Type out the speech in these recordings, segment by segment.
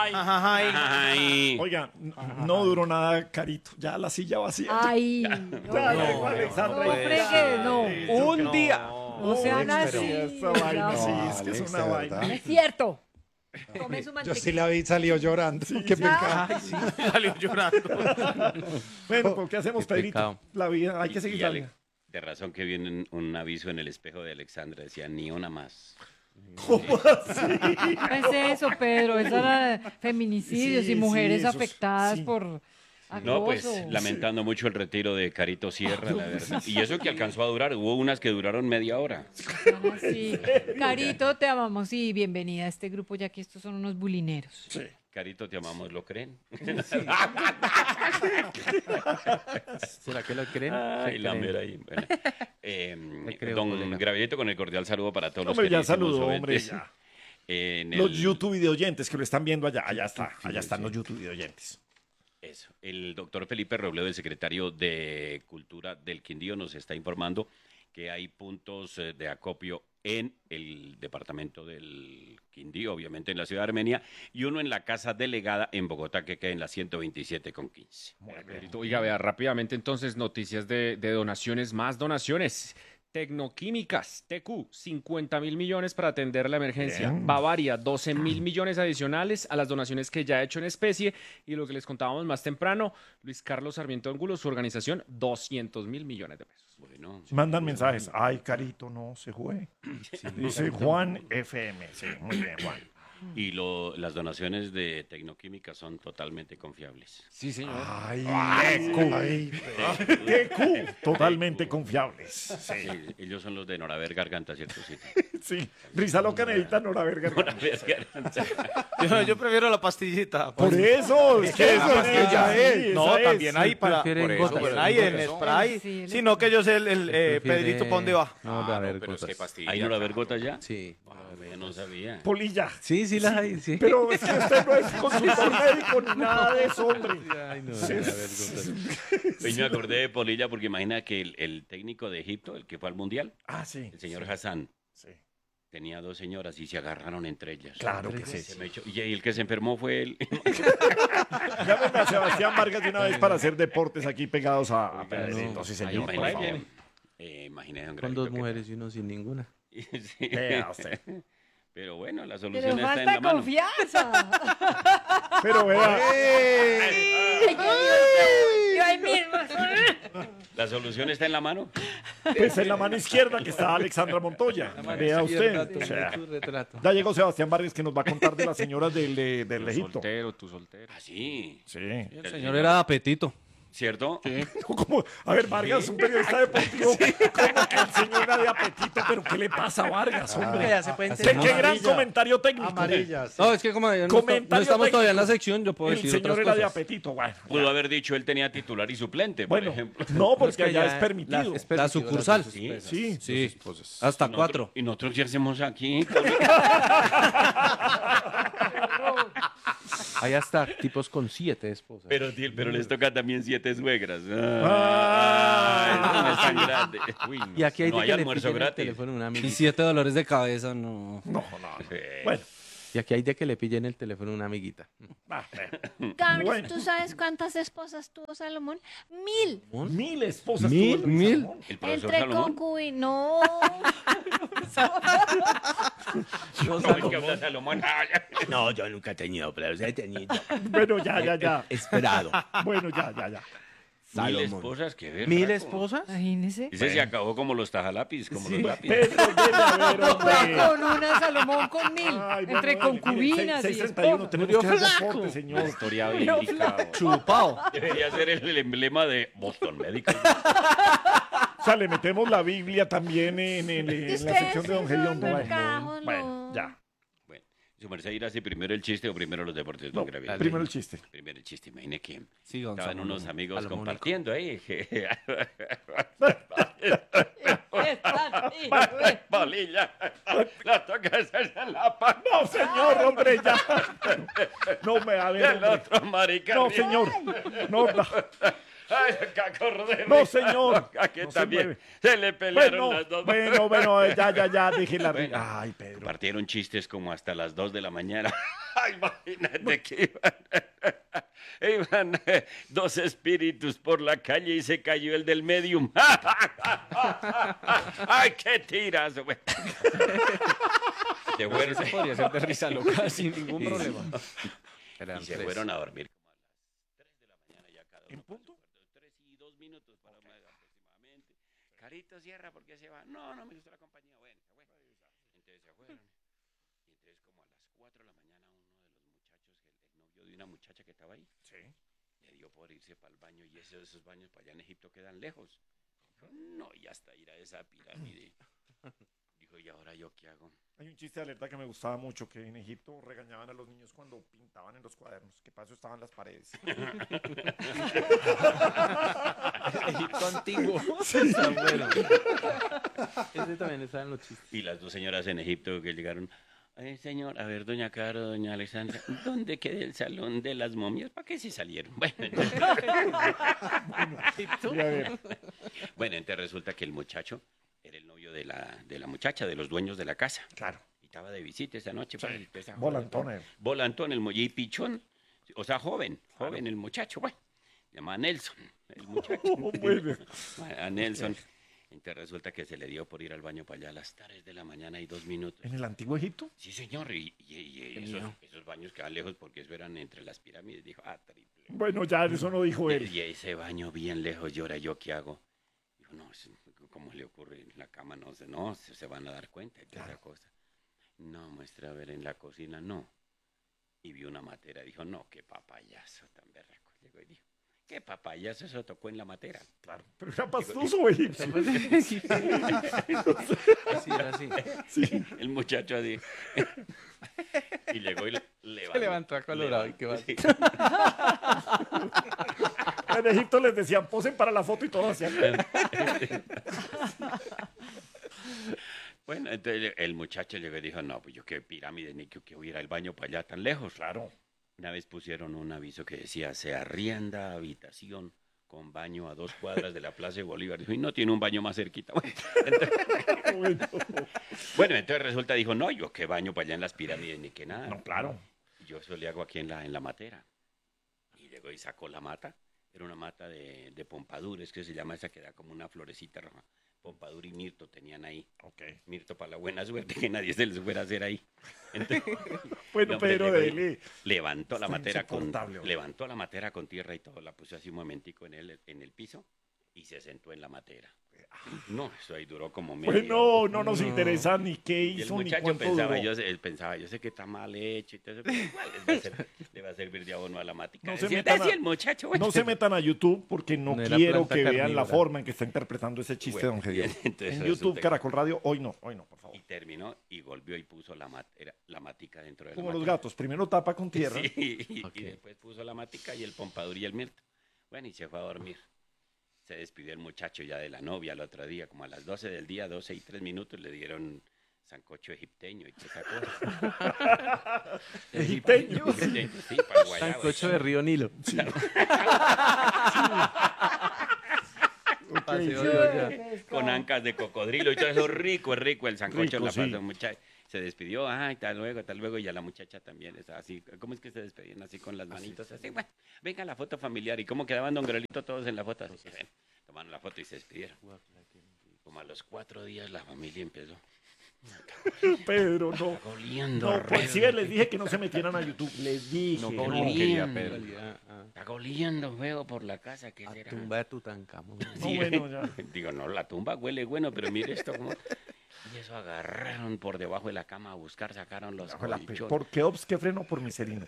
Ay. Oiga, no duró nada, Carito. Ya la silla vacía. Ay, Ya no, llegó Alexandra. no, fregues, no. Un día. No sean Pero así. esa vaina sí, No, es que es Alex, una de vaina. verdad. es cierto. Tome su Yo mantequilla. sí la vi, salió llorando. Qué pecado. Ay, sí, salió llorando. Bueno, pues ¿qué hacemos, Qué Pedrito? pecado. La vida, hay que seguir Y dando. de razón que viene un aviso en el espejo de Alexandra, decía ni una más. ¿Cómo así? No es eso, Pedro. Eso era feminicidios Sí, y mujeres sí, eso afectadas sí. por acoso. No, pues lamentando mucho el retiro de Carito Sierra, la verdad. Y eso que alcanzó a durar, hubo unas que duraron media hora. Ah, sí. Carito, te amamos y bienvenida a este grupo, ya que estos son unos bulineros. Sí. Carito, te amamos, ¿lo creen? ¿Será que lo creen? Ay, Se la creen. mera ahí. Bueno. creo, Don colega. Gravillito, con el cordial saludo para todos Hombre, los ya queridísimos saludó, hombre, oyentes. ya. En Los el- YouTube videoyentes que lo están viendo allá. Allá está. Allá están los YouTube videoyentes. Eso. El doctor Felipe Robledo, el secretario de Cultura del Quindío, nos está informando que hay puntos de acopio en el departamento del Quindío, obviamente en la ciudad de Armenia, y uno en la casa delegada en Bogotá, que queda en la 127 con 15. Pedrito, oiga, vea rápidamente entonces noticias de donaciones, más donaciones. Tecnoquímicas, TQ, 50.000 millones para atender la emergencia. Bien. Bavaria, 12.000 millones adicionales a las donaciones que ya ha hecho en especie. Y lo que les contábamos más temprano, Luis Carlos Sarmiento Ángulo, su organización, 200.000 millones de pesos. Bueno, Mandan mensajes. Ay, Carito, no se juegue. Dice Juan FM. Sí, muy bien, Juan. y las donaciones de Tecnoquímica son totalmente confiables. Sí, señor. Ay, TQ. Totalmente confiables. Sí. Sí, ellos son los de Noraver Garganta, ¿cierto? Sí. Sí. Risa loca necesita Nora Verga. Noraver Garganta. Yo prefiero la pastillita. Por eso, es que eso ya es. No, esa también es. hay para. Prefieren Por eso, gotas. también hay en Gotas. spray. Sí, Sino que yo sé el Pedrito, ¿para dónde va? No, a ver, pero es que gotas. pastilla. ¿Hay Noraver Gotas ya? Sí. Yo no sabía. Polilla. Sí, sí las hay, sí. Pero es que usted no es consultor médico ni nada de eso, hombre. Ay, no, a ver, gotas. Hoy me acordé de Polilla porque imagina que el técnico de Egipto, el que fue al Mundial, Ah, sí. el señor Hassan, Sí. tenía dos señoras y se agarraron entre ellas. Claro que Se sí. me echó- y el que se enfermó fue él. Llámeme a Sebastián Vargas de una vez para hacer deportes aquí pegados a Pedrito, sí, señor. por Imagínate, favor. imagínate, don Con Gravito, dos que- mujeres y uno sin ninguna. Sí. Vea usted. Pero bueno, la Pero solución está en falta la mano. confianza. Pero vea, Ay, yo ahí mismo. La solución está en la mano. pues en la mano izquierda que está Alexandra Montoya. Vea usted. O sea, Tu retrato. ya llegó Sebastián Vargas que nos va a contar de las señoras del Tu Egipto. soltero, tu soltero. Ah, sí. Sí. El señor era de apetito. ¿Cierto? ¿Cómo? A ver, Vargas, un periodista deportivo. ¿Cómo que el señor era de apetito? ¿Pero qué le pasa a Vargas, hombre? Ya se puede Qué gran comentario técnico. Amarillas. No, es que como no, Comentario estamos todavía en la técnico. sección, yo puedo El decir señor otras era de cosas. apetito, bueno. Pudo haber dicho él tenía titular y suplente, por Bueno, ejemplo. no, porque que allá ya es permitido. La sucursal. Sí, Sí. Sí, hasta Y nosotros- 4. ¿Y nosotros qué hacemos aquí? Hay hasta tipos con 7 esposas. Pero les toca también 7 suegras. Ah. Ay, no es tan grande. Y aquí hay No de hay que le almuerzo pillen el gratis. teléfono a una Y amiguita. 7 dolores de cabeza, no. Bueno, Y aquí hay de que le pillen el teléfono a una amiguita. Carlos, Bueno. ¿tú sabes cuántas esposas tuvo Salomón? 1.000. 1000 esposas. ¿Mil? tuvo el rey ¿Mil? Salomón. El profesor Entre Salomón. concubinos. No. No, es que habla Salomón. No, yo nunca he tenido, pero he tenido. Bueno, ya. Esperado. Bueno, ya. 1000 Salomón. esposas, qué ver. 1000 esposas. Imagínese. Ese se acabó como los tajalápiz, como los lápiz. Pedro, debe haber, hombre. Con una Salomón con 1.000. Ay, bueno, Entre dale, concubinas mire, y 6:31, esposas. tenemos que hacer deporte, señor. Historia bíblica. Chupado. Debería ser el emblema de Boston Medical. O sea, le metemos la Biblia también en la sección de Don Gediondo. Ustedes son Bueno, cajos, bueno, no. ya. Bueno, ¿su merced irá así primero el chiste o primero los deportes? No, Don Gravillito? primero el chiste. Primero el chiste, imagine que Sí, don estaban Salomón. unos amigos Salomónico. compartiendo ahí. Bolilla, la tocas en la pata. No, señor, hombre, ya. No me a ver, El hombre. otro marica. No, señor. No, no. Ay, que acordé. No, señor. Aquí No se también mueve. se le pelearon las dos. Bueno, ya, dije la Bueno. Ay, Pedro. Compartieron chistes como hasta las 2 de la mañana. Imagínate que iban dos espíritus por la calle y se cayó el del medium. ¡Ay, qué tirazo! Güey. Se fueron, Eso podría ser de risa loca sin ningún problema. y se fueron a dormir como a las 3 de la mañana ya cada uno. ¿En punto? 3:02 aproximadamente. Carito, cierra, ¿por qué se va? No, no me gusta la compañía. Bueno, se fue. Entonces se fueron. Y entonces como a las 4 de la mañana uno de los muchachos, el novio de una muchacha que estaba ahí, le dio por irse para el baño y esos baños para allá en Egipto quedan lejos. Dijo, no, y hasta ir a esa pirámide. Dijo, ¿y ahora yo qué hago? Hay un chiste de alerta que me gustaba mucho, que en Egipto regañaban a los niños cuando pintaban en los cuadernos, que para eso estaban las paredes. Egipto antiguo. Está bueno. Ese también está en los chistes. Y las dos señoras en Egipto que llegaron, señor, a ver, doña Caro, doña Alexandra, ¿dónde queda el salón de las momias? ¿Para qué se salieron? Bueno, entonces, Y a ver, bueno, entonces resulta que el muchacho era el novio de la muchacha, de los dueños de la casa. claro, Y estaba de visita esa noche. pues, y empieza a joder, volantón. Volantón, y pichón, o sea, joven el muchacho, bueno, se llama Nelson, el muchacho. Bueno. A Nelson. Entonces resulta que se le dio por ir al baño para allá a las 3 de la mañana y 2 minutos. ¿En el antiguo Egipto? Sí, señor, y esos baños quedaban lejos porque eso eran entre las pirámides. Dijo, triple. Bueno, ya eso no dijo él. Y ese baño bien lejos, y ahora yo qué hago. Dijo, no, ¿cómo le ocurre? En la cama no se van a dar cuenta de esa cosa. No, muestra a ver en la cocina, no. Y vio una matera, dijo, no, qué papayazo tan berraco. Llegó y dijo, qué papayazo, eso tocó en la matera. Claro, pero era pastoso o egipcio. Así era así. Sí. El muchacho así. Y llegó y levantó. Se levantó acolorado y qué va. Sí. En Egipto les decían, posen para la foto y todo hacían. Bueno, entonces el muchacho llegó y dijo, no, pues yo qué pirámide, ni que hubiera el baño para allá tan lejos. Claro. Una vez pusieron un aviso que decía, se arrienda habitación con baño a 2 cuadras de la Plaza de Bolívar. Dijo, y no tiene un baño más cerquita. Bueno, entonces resulta, dijo, no, yo qué baño para allá en las pirámides, ni que nada. No, claro. Yo eso le hago aquí en la matera. Y llegó y sacó la mata. Era una mata de pompadures, que se llama esa que da como una florecita roja. Pompadour y mirto tenían ahí. Ok. Mirto para la buena suerte que nadie se les fuera a hacer ahí. Entonces, Bueno, el hombre Pedro llegó y dele. levantó la Está matera insoportable, hombre. levantó la matera con tierra y todo, la puso así un momentico en el piso y se sentó en la matera. No, eso ahí duró como medio. Bueno, no nos interesa ni qué Y el hizo ni muchacho cuánto pensaba, duró. él pensaba, yo sé que está mal hecho y todo eso, pero igual le va a servir de abono a la matica. No se Decía, metan a- el muchacho, güey. No se metan a YouTube porque no No era quiero planta que vean la carnívora. forma en que está interpretando ese chiste, Bueno, don Gediondo. bien, entonces En resulta YouTube, que- Caracol Radio, hoy no, por favor. Y terminó y volvió y puso la matica dentro de la Como los matera. gatos, primero tapa con tierra. Sí, y Ok. después puso la matica y el pompadour y el mirto. Bueno, y se fue a dormir. Se despidió el muchacho ya de la novia el otro día, como a las 12 del día, 12:03, le dieron sancocho egipteño y toda esa cosa. Egipteño. Sí, para el guayabo. Sancocho de Río Nilo. Paseo de olla. Con ancas de cocodrilo y todo eso, rico, es rico el sancocho. Rico, La sí. pasó muchacho. Se despidió, hasta luego, y a la muchacha también, es así, ¿cómo es que se despedían? Así con las manitos, así, bueno, venga la foto familiar, ¿y cómo quedaban don Grelito todos en la foto? Así, bueno, tomaron la foto y se despidieron. Como a los 4 días la familia empezó. Pedro, no. Está oliendo, No, pues sí, les dije que no se metieran a YouTube. Les dije. No, no. quería Pedro. Está oliendo feo por la casa, ¿qué A será? tumba de Tutankamón. No, bueno, ya. Digo, no, la tumba huele bueno, pero mire esto, como... Y eso agarraron por debajo de la cama a buscar, sacaron los colchones. ¿Por qué Ops que freno por miserino?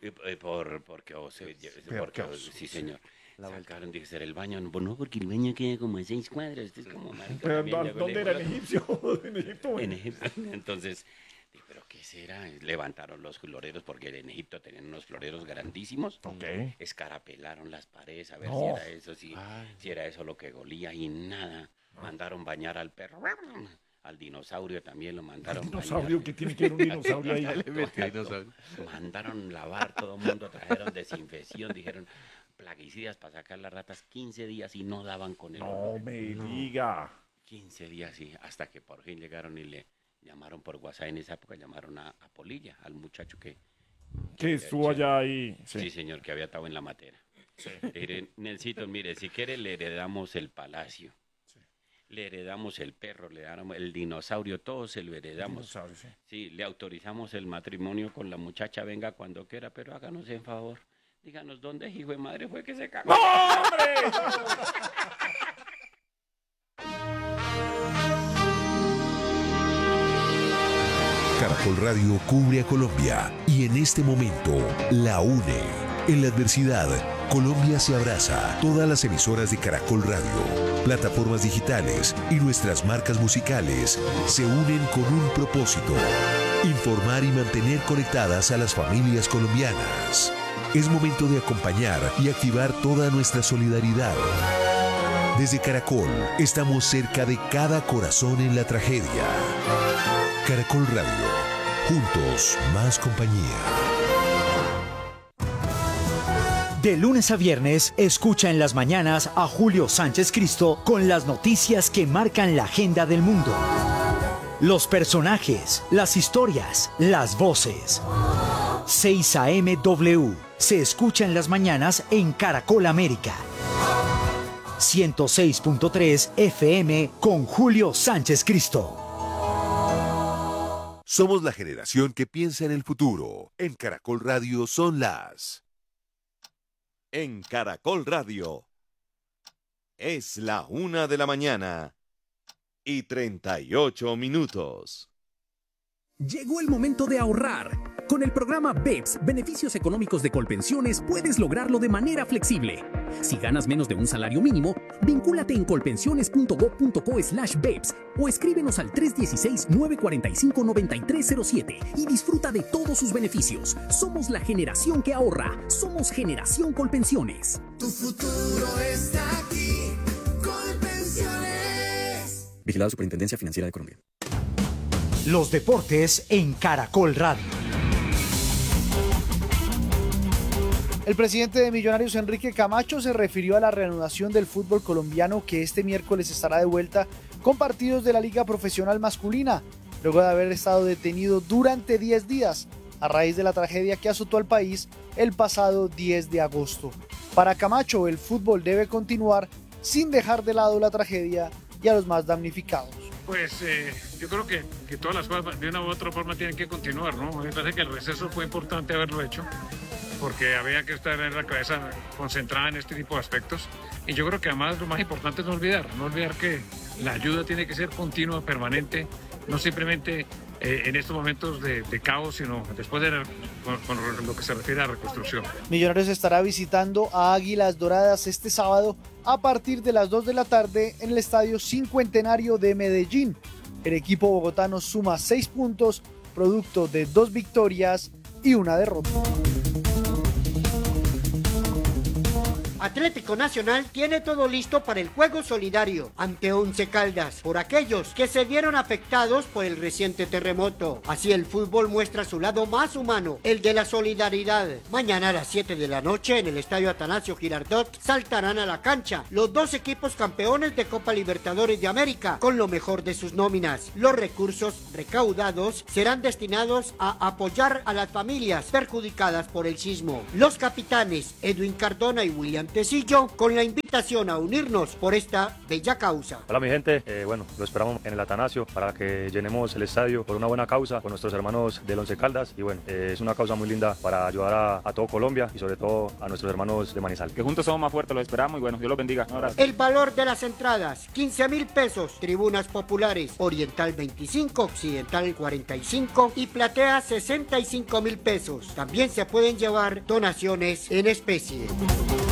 Sí, señor. Sacaron, dije, ¿será el baño? No, porque el baño queda como a 6 cuadras. Este es como marica, Pero, también, luego ¿dónde le era? digo, ¿En Egipcio? En Egipto. En Egipto. Entonces, dije, ¿pero qué será? Levantaron los floreros, porque en Egipto tenían unos floreros grandísimos. Ok. Escarapelaron las paredes a ver No. si era eso, si era eso lo que golía y nada. Mandaron bañar al perro. Al dinosaurio también lo mandaron ¿Dinosaurio? bañar. ¿Qué tiene que ver un dinosaurio ahí? Le metió dinosaurio. Mandaron lavar, todo el mundo trajeron desinfección, dijeron plaguicidas para sacar las ratas 15 días y no daban con el No olor. me diga. 15 días, sí, hasta que por fin llegaron y le llamaron por WhatsApp. En esa época llamaron a Polilla, al muchacho que Que estuvo allá ahí. Sí, señor, que había estado en la matera. Mire, Nelsito, mire, si quiere le heredamos el palacio. Le heredamos el perro, le heredamos el dinosaurio, todo se lo heredamos. Sí, le autorizamos el matrimonio con la muchacha, venga cuando quiera, pero háganos en favor. Díganos dónde, hijo de madre, fue que se cagó. ¡No, hombre! Caracol Radio cubre a Colombia y en este momento la une. En la adversidad, Colombia se abraza. Todas las emisoras de Caracol Radio, plataformas digitales y nuestras marcas musicales se unen con un propósito: informar y mantener conectadas a las familias colombianas. Es momento de acompañar y activar toda nuestra solidaridad. Desde Caracol, estamos cerca de cada corazón en la tragedia. Caracol Radio, juntos más compañía. De lunes a viernes, escucha en las mañanas a Julio Sánchez Cristo con las noticias que marcan la agenda del mundo. Los personajes, las historias, las voces. 6 AM W se escucha en las mañanas en Caracol América. 106.3 FM con Julio Sánchez Cristo. Somos la generación que piensa en el futuro. En Caracol Radio son las... En Caracol Radio es la 1 de la mañana y 38 minutos. Llegó el momento de ahorrar. Con el programa BEPS, Beneficios Económicos de Colpensiones, puedes lograrlo de manera flexible. Si ganas menos de un salario mínimo, vincúlate en colpensiones.gov.co/BEPS o escríbenos al 316-945-9307 y disfruta de todos sus beneficios. Somos la generación que ahorra. Somos Generación Colpensiones. Tu futuro está aquí. Colpensiones. Vigilado Superintendencia Financiera de Colombia. Los deportes en Caracol Radio. El presidente de Millonarios, Enrique Camacho, se refirió a la reanudación del fútbol colombiano que este miércoles estará de vuelta con partidos de la Liga Profesional Masculina, luego de haber estado detenido durante 10 días a raíz de la tragedia que azotó al país el pasado 10 de agosto. Para Camacho, el fútbol debe continuar sin dejar de lado la tragedia y a los más damnificados. Pues yo creo que todas las cosas de una u otra forma tienen que continuar, ¿no? Me parece que el receso fue importante haberlo hecho, porque había que estar en la cabeza concentrada en este tipo de aspectos. Y yo creo que además lo más importante es no olvidar que la ayuda tiene que ser continua, permanente, no simplemente en estos momentos de caos, sino después con lo que se refiere a reconstrucción. Millonarios estará visitando a Águilas Doradas este sábado a partir de las 2 de la tarde en el Estadio Cincuentenario de Medellín. El equipo bogotano suma 6 puntos, producto de 2 victorias y 1 derrota. Atlético Nacional tiene todo listo para el juego solidario ante Once Caldas por aquellos que se vieron afectados por el reciente terremoto. Así el fútbol muestra su lado más humano, el de la solidaridad. Mañana a las 7 de la noche en el Estadio Atanasio Girardot saltarán a la cancha los 2 equipos campeones de Copa Libertadores de América con lo mejor de sus nóminas. Los recursos recaudados serán destinados a apoyar a las familias perjudicadas por el sismo. Los capitanes Edwin Cardona y William Tecillo con la invitación a unirnos por esta bella causa. Hola mi gente, lo esperamos en el Atanasio para que llenemos el estadio por una buena causa con nuestros hermanos del Once Caldas y es una causa muy linda para ayudar a todo Colombia y sobre todo a nuestros hermanos de Manizal. Que juntos somos más fuertes, los esperamos y Dios los bendiga. El valor de las entradas, 15.000 pesos, tribunas populares, Oriental 25, Occidental 45 y Platea 65.000 pesos. También se pueden llevar donaciones en especie.